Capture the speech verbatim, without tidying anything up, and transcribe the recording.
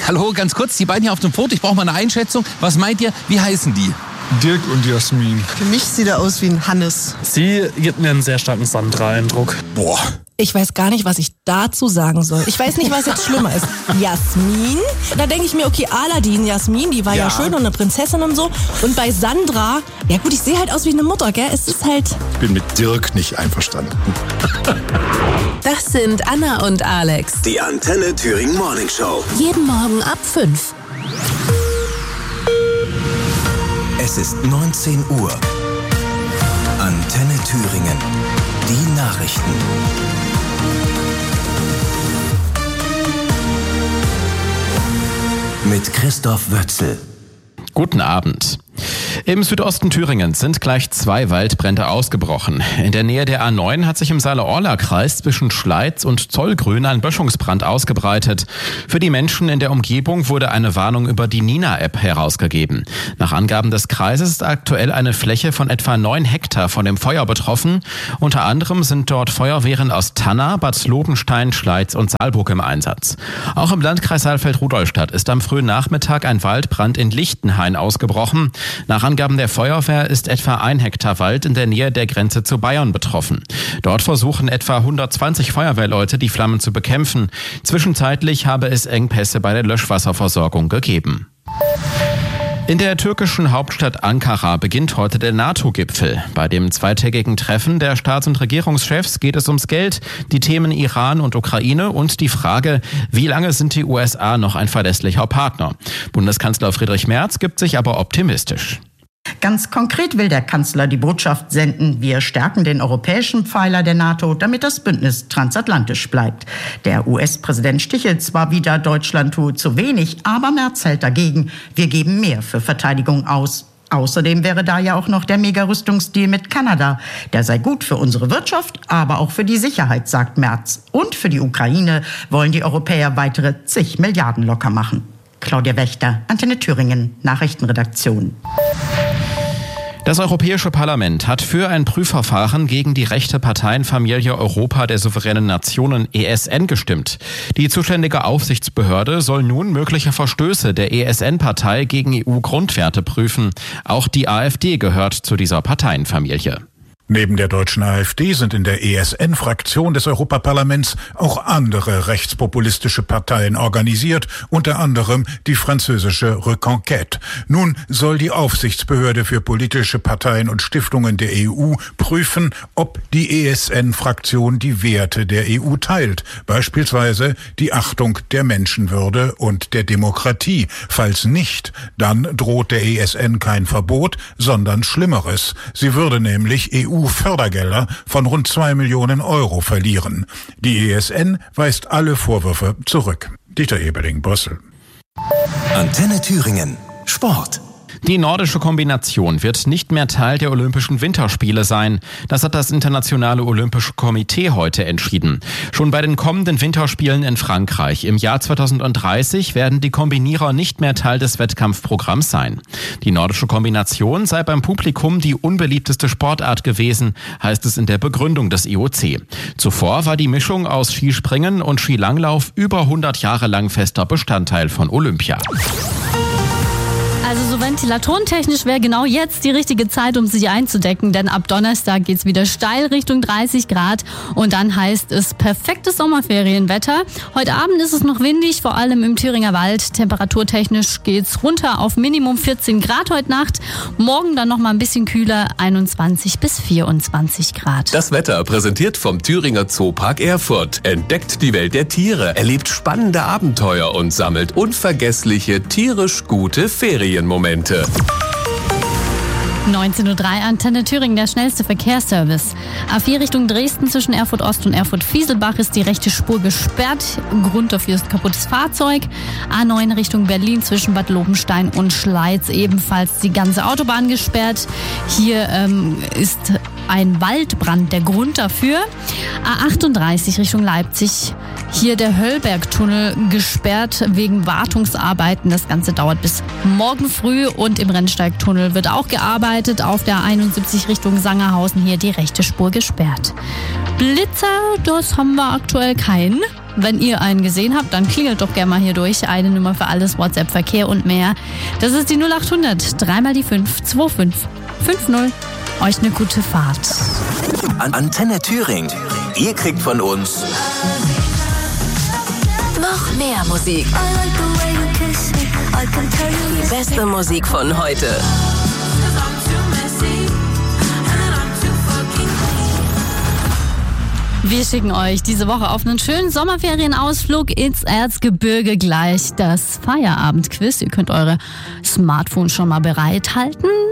Hallo, ganz kurz, die beiden hier auf dem Foto, ich brauche mal eine Einschätzung. Was meint ihr, wie heißen die? Dirk und Jasmin. Für mich sieht er aus wie ein Hannes. Sie gibt mir einen sehr starken Sandra-Eindruck. Boah. Ich weiß gar nicht, was ich dazu sagen soll. Ich weiß nicht, was jetzt schlimmer ist. Jasmin? Da denke ich mir, okay, Aladdin, Jasmin, die war ja. ja schön und eine Prinzessin und so. Und bei Sandra, ja gut, ich sehe halt aus wie eine Mutter, gell? Es ist halt... Ich bin mit Dirk nicht einverstanden. Das sind Anna und Alex. Die Antenne Thüringen Morning Show. Jeden Morgen ab fünf. Es ist neunzehn Uhr. Antenne Thüringen. Die Nachrichten. Mit Christoph Wötzel. Guten Abend. Im Südosten Thüringens sind gleich zwei Waldbrände ausgebrochen. In der Nähe der A neun hat sich im Saale-Orla-Kreis zwischen Schleiz und Zollgrün ein Böschungsbrand ausgebreitet. Für die Menschen in der Umgebung wurde eine Warnung über die Nina-App herausgegeben. Nach Angaben des Kreises ist aktuell eine Fläche von etwa neun Hektar von dem Feuer betroffen. Unter anderem sind dort Feuerwehren aus Tanna, Bad Lobenstein, Schleiz und Saalburg im Einsatz. Auch im Landkreis Saalfeld-Rudolstadt ist am frühen Nachmittag ein Waldbrand in Lichtenhain ausgebrochen. Nach Angaben der Feuerwehr ist etwa ein Hektar Wald in der Nähe der Grenze zu Bayern betroffen. Dort versuchen etwa hundertzwanzig Feuerwehrleute, die Flammen zu bekämpfen. Zwischenzeitlich habe es Engpässe bei der Löschwasserversorgung gegeben. In der türkischen Hauptstadt Ankara beginnt heute der NATO-Gipfel. Bei dem zweitägigen Treffen der Staats- und Regierungschefs geht es ums Geld, die Themen Iran und Ukraine und die Frage, wie lange sind die U S A noch ein verlässlicher Partner? Bundeskanzler Friedrich Merz gibt sich aber optimistisch. Ganz konkret will der Kanzler die Botschaft senden, wir stärken den europäischen Pfeiler der NATO, damit das Bündnis transatlantisch bleibt. Der U S-Präsident stichelt zwar wieder, Deutschland tue zu wenig, aber Merz hält dagegen, wir geben mehr für Verteidigung aus. Außerdem wäre da ja auch noch der Mega-Rüstungsdeal mit Kanada. Der sei gut für unsere Wirtschaft, aber auch für die Sicherheit, sagt Merz. Und für die Ukraine wollen die Europäer weitere zig Milliarden locker machen. Claudia Wächter, Antenne Thüringen, Nachrichtenredaktion. Das Europäische Parlament hat für ein Prüfverfahren gegen die rechte Parteienfamilie Europa der souveränen Nationen E S N gestimmt. Die zuständige Aufsichtsbehörde soll nun mögliche Verstöße der E S N-Partei gegen E U-Grundwerte prüfen. Auch die AfD gehört zu dieser Parteienfamilie. Neben der deutschen AfD sind in der E S N-Fraktion des Europaparlaments auch andere rechtspopulistische Parteien organisiert, unter anderem die französische Reconquête. Nun soll die Aufsichtsbehörde für politische Parteien und Stiftungen der E U prüfen, ob die E S N-Fraktion die Werte der E U teilt, beispielsweise die Achtung der Menschenwürde und der Demokratie. Falls nicht, dann droht der E S N kein Verbot, sondern Schlimmeres. Sie würde nämlich E U Fördergelder von rund zwei Millionen Euro verlieren. Die E S N weist alle Vorwürfe zurück. Dieter Ebeling, Brüssel. Antenne Thüringen. Sport. Die nordische Kombination wird nicht mehr Teil der Olympischen Winterspiele sein. Das hat das Internationale Olympische Komitee heute entschieden. Schon bei den kommenden Winterspielen in Frankreich im Jahr zweitausenddreißig werden die Kombinierer nicht mehr Teil des Wettkampfprogramms sein. Die nordische Kombination sei beim Publikum die unbeliebteste Sportart gewesen, heißt es in der Begründung des I O C. Zuvor war die Mischung aus Skispringen und Skilanglauf über hundert Jahre lang fester Bestandteil von Olympia. Also so ventilatoren-technisch wäre genau jetzt die richtige Zeit, um sich einzudecken, denn ab Donnerstag geht's wieder steil Richtung dreißig Grad und dann heißt es perfektes Sommerferienwetter. Heute Abend ist es noch windig, vor allem im Thüringer Wald. Temperaturtechnisch geht's runter auf Minimum vierzehn Grad heute Nacht. Morgen dann noch mal ein bisschen kühler, einundzwanzig bis vierundzwanzig Grad. Das Wetter präsentiert vom Thüringer Zoopark Erfurt. Entdeckt die Welt der Tiere, erlebt spannende Abenteuer und sammelt unvergessliche, tierisch gute Ferien. Momente. neunzehn Uhr drei Antenne Thüringen, der schnellste Verkehrsservice. A vier Richtung Dresden zwischen Erfurt Ost und Erfurt Fieselbach ist die rechte Spur gesperrt. Grund dafür ist ein kaputtes Fahrzeug. A neun Richtung Berlin zwischen Bad Lobenstein und Schleiz ebenfalls die ganze Autobahn gesperrt. Hier ähm, ist ein Waldbrand der Grund dafür. A achtunddreißig Richtung Leipzig. Hier der Höllbergtunnel gesperrt wegen Wartungsarbeiten. Das Ganze dauert bis morgen früh und im Rennsteigtunnel wird auch gearbeitet. Auf der einundsiebzig Richtung Sangerhausen hier die rechte Spur gesperrt. Blitzer, das haben wir aktuell keinen. Wenn ihr einen gesehen habt, dann klingelt doch gerne mal hier durch. Eine Nummer für alles, WhatsApp, Verkehr und mehr. Das ist die null acht hundert, dreimal die fünf, zwei fünf fünf null. Euch eine gute Fahrt. An Antenne Thüringen. Ihr kriegt von uns Noch mehr Musik. Die beste Musik von heute. Wir schicken euch diese Woche auf einen schönen Sommerferienausflug ins Erzgebirge. Gleich das Feierabendquiz. Ihr könnt eure Smartphones schon mal bereithalten.